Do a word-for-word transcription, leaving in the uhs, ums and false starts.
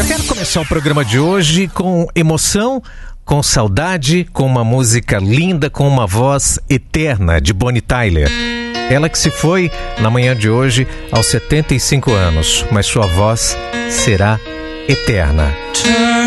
Eu quero começar o programa de hoje com emoção, com saudade, com uma música linda, com uma voz eterna de Bonnie Tyler. Ela que se foi na manhã de hoje aos setenta e cinco anos, mas sua voz será eterna.